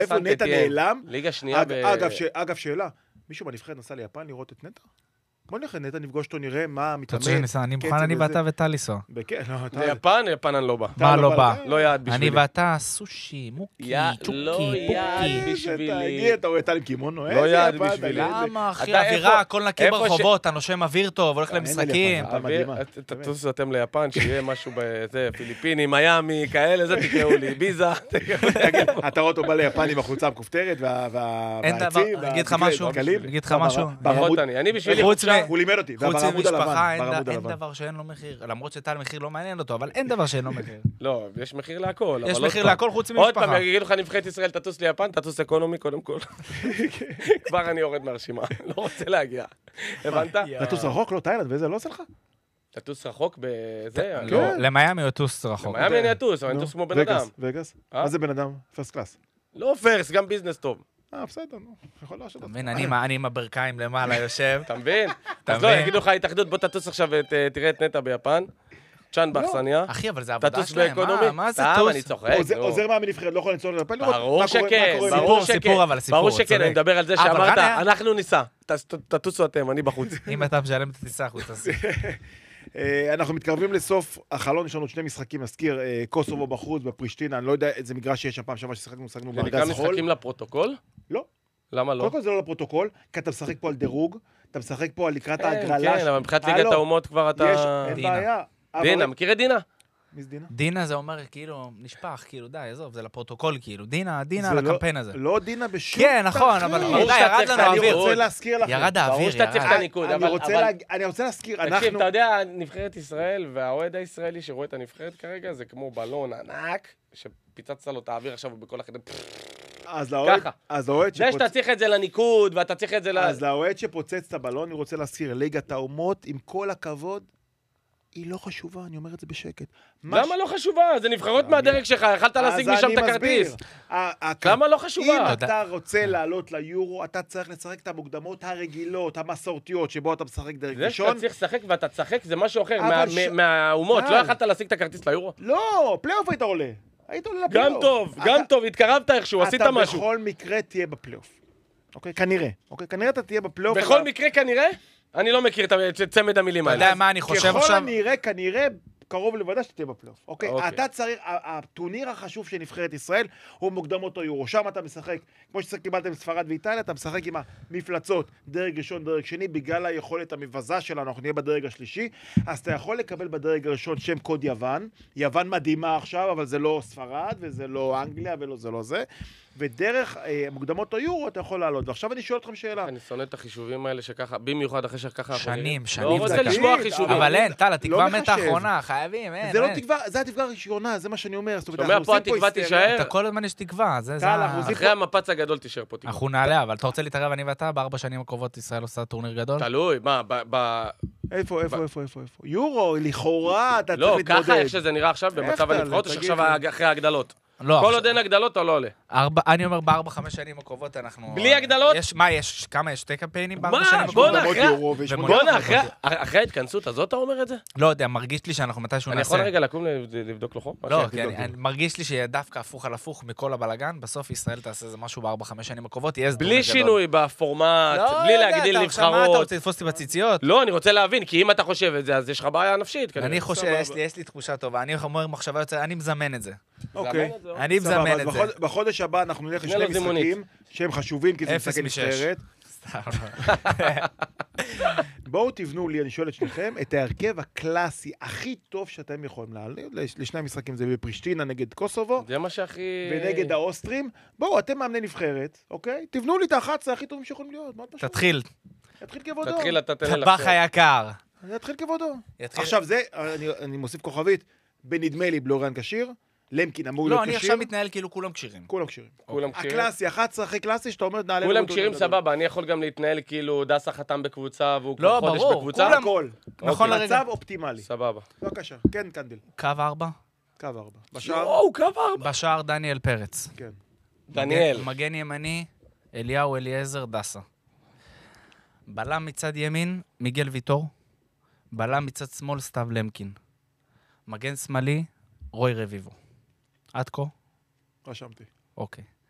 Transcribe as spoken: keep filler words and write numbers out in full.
איפה נטע נעלם? ליגה שנייה ב... אגב, שאלה, מישהו בנבחרת נסע ליפן לראות את נטע? בוא נלך לנטע, נפגוש אותו, נראה מה מתאמן. אני מוכן, אני ואתה וטל לנסוע. ליפן, ליפן אני לא בא. מה לא בא? לא יעד בשבילי. אני ואתה סושי, מוקי, צ'וקי, לא יעד בשבילי. אתה רואה טל עם קימונו? לא יעד בשבילי. למה, אחי, אווירה, הכל נקי ברחובות, אתה נושם אוויר טוב, הולך למשחקים. תטוסו אתם ליפן, שיהיה משהו בזה, פיליפינים, מיאמי, כאלה, זה תקראו לי, ביזה. אתה רואה אותו בא ליפן עם החולצה המכופתרת והעצים. אגיד לך משהו, אגיד לך משהו. אני בשבילי הוא לימד אותי, חוץ ממשפחה, אין דבר שאין לו מחיר. למרות שטל מחיר לא מעניין אותו, אבל אין דבר שאין לו מחיר. לא, יש מחיר להכל. יש מחיר להכל חוץ ממשפחה. עוד פעם, יגידו לך נבחרת ישראל, תטוס ליפן, תטוס אקונומי קודם כל. כבר אני יורד מהרשימה, לא רוצה להגיע. הבנת? תטוס רחוק, לא תאילנד, וזה לא עושה לך? תטוס רחוק בזה? למיאמי הוא טוס רחוק. למיאמי אני אטוס, אבל אני אטוס כמו בן אדם. וגאס, מה זה בן אדם? פרסט קלאס. לא פרסט, גם ביזנס טוב. אה, בסדר, נו. יכול להשאיר. אתה מבין, אני עם הברכיים למעלה יושב. אתה מבין? אז לא, יגידו לך התאחדות, בוא תטוס עכשיו ותראה את נטע ביפן. צ'אן באכסניה. אחי, אבל זה עבודה שלהם. מה זה טוס? אני צוחק. עוזר מה מנבחרת, לא יכול לנסוע לרפל לראות. ברור שכן, ברור שכן. סיפור, אבל סיפור. ברור שכן, אני מדבר על זה שאמרת, אנחנו ניסע. תטוסו אתם, אני בחוץ. אם אתה משלם את הטיסה, אנחנו תעשו. אנחנו מתקרבים לסוף החלון, יש לנו שני משחקים, נזכיר, קוסובו בחוץ, בפרישטינה, אני לא יודע איזה מגרש שיש שם פעם שמה ששחקנו, שחקנו בארגז חול. זה נקרא משחקים לפרוטוקול? לא. למה לא? קודם כל זה לא לפרוטוקול, כי אתה משחק פה על דירוג, אתה משחק פה על לקראת ההגרלה. כן, אבל מבחינת ליגת האומות כבר אתה... יש, אין בעיה. דינה, מכיר את דינה? מי זה דינה? דינה זה אומר כאילו, נשפח, כאילו, די, עזוב, זה לפרוטוקול, כאילו, דינה, דינה על הקמפיין הזה. לא דינה בשום... כן, נכון, אבל ירד לנו האוויר. אני רוצה להזכיר לכם. ירד האוויר, ברור שאתה צריך את הניקוד, אבל... אני רוצה להזכיר, אנחנו... תקשיב, אתה יודע, נבחרת ישראל והאוהד הישראלי שרואה את הנבחרת כרגע, זה כמו בלון ענק, שפיצצת לו את האוויר עכשיו בכל החדר. אז לאוהד זה שאתה צריך את זה לניקוד, ואתה צריך את זה ל... אז לאוהד שפוצץ את הבלון, אני רוצה להזכיר, ליגת האומות, עם כל הכבוד, היא לא חשובה, אני אומר את זה בשקט. למה לא חשובה? זה נבחרות מהדרג שלך, יכלת להשיג משם את הכרטיס. למה לא חשובה? אם אתה רוצה לעלות ליורו, אתה צריך לשחק את המוקדמות הרגילות, המסורתיות, שבו אתה משחק דרג ראשון. זה שאתה צריך לשחק ואתה תשחק, זה משהו אחר, מהאומות. לא יכלת להשיג את הכרטיס ליורו? לא, פלייאוף היית עולה. היית עולה לפלייאוף. גם טוב, גם טוב, התקרבת איכשהו, עשית משהו. אתה בכל מקרה תהיה בפלייאוף. אוקיי, כנראה. אוקיי, כנראה אתה תהיה בפלייאוף. בכל מקרה כנראה? אני לא מכיר את צמד המילים האלה. אתה יודע מה אני חושב עכשיו? ככל הנראה, כנראה, קרוב לוודא שתהיה בפלייאוף. אוקיי? אתה צריך, הטורניר החשוב של נבחרת ישראל הוא מוקדמות היורו. שם אתה משחק, כמו שקיבלתם ספרד ואיטליה, אתה משחק עם המפלצות, דרג ראשון, דרג שני, בגלל היכולת המבזה שלנו, אנחנו נהיה בדרג השלישי, אז אתה יכול לקבל בדרג הראשון שם קוד יוון. יוון מדהימה עכשיו, אבל זה לא ספרד, וזה לא אנגליה, וזה לא זה. ודרך אה, מוקדמות היורו אתה יכול לעלות. ועכשיו אני שואל אתכם שאלה. אני שונא את החישובים האלה שככה, במיוחד אחרי שככה... שנים, שנים. לא רוצה לשמוע חישובים. אבל אין, טל, התקווה מתה אחרונה, חייבים, אין, זה לא תקווה, זה התקווה הראשונה, זה מה שאני אומר. שומע פה התקווה תישאר? אתה כל הזמן יש תקווה, זה... אחרי המפץ הגדול תישאר פה תקווה. אנחנו נעלה, אבל אתה רוצה להתערב אני ואתה, בארבע שנים הקרובות ישראל עושה טורניר גדול? תלוי, מה, ב... איפה, איפה, איפה, איפה, איפה? יורו, לכאורה, אתה צריך להתמודד. לא, ככה איך שזה נראה עכשיו, במצב הנבחרות, או שעכשיו אחרי ההגדלות. כל עוד אין הגדלות, אתה לא עולה. אני אומר, בארבע, חמש שנים הקרובות אנחנו... בלי הגדלות? מה, יש, כמה, יש שתי קמפיינים בארבע שנים הקרובות? בואנה, אחרי ההתכנסות הזאת אתה אומר את זה? לא יודע, מרגיש לי שאנחנו מתישהו נעשה... אני יכול רגע לקום לבדוק לו חום? לא, מרגיש לי שדווקא הפוך על הפוך מכל הבלגן, בסוף ישראל תעשה איזה משהו בארבע, חמש שנים הקרובות, יהיה סדור גדול. בלי שינוי בפורמט, בלי להגדיל נבחרות. מה, אתה רוצה לתפוס אותי בציציות? לא, אני רוצה להבין, כי אם אתה חושב את זה, אז יש לך בעיה נפשית. אני חושב, יש לי תחושה טובה, אני אומר מחשבה יוצא, אני מזמן את זה. אוקיי. אני מזמן את זה. בחודש הבא אנחנו נלך לשני משחקים שהם חשובים, כי זה משחקי נבחרת. בואו תבנו לי, אני שואל את שניכם, את ההרכב הקלאסי הכי טוב שאתם יכולים לעלות, לשני המשחקים זה בפרישטינה נגד קוסובו, זה מה שהכי... ונגד האוסטרים. בואו, אתם מאמני נבחרת, אוקיי? תבנו לי את ה-אחת עשרה הכי טובים שיכולים להיות. תתחיל. תתחיל כבודו. תתחיל, אתה תן לי טבח היקר. תתחיל כבודו. עכשיו זה, אני מוסיף כוכבית, בנדמה לי בלוריאן כשיר, למקין אמור להיות כשיר. לא, אני עכשיו מתנהל כאילו כולם כשירים. כולם כשירים. כולם כשירים. הקלאסי, אחת עשרה הכי קלאסי, שאתה אומר, נעלה... כולם כשירים סבבה, אני יכול גם להתנהל כאילו דסה חתם בקבוצה, והוא כבר חודש בקבוצה. לא, ברור, נכון לרגע. מצב אופטימלי. סבבה. בבקשה, כן, קנדל. קו ארבע? קו ארבע. בשער? או, קו ארבע. בשער דניאל פרץ. כן. דניאל. מגן ימני, אליהו אליעזר דסה. בלם מצד ימין, מיגל ויטור. בלם מצד שמאל, סתיו למקין. מגן שמאלי, רוי רביבו. עד כה? רשמתי. אוקיי.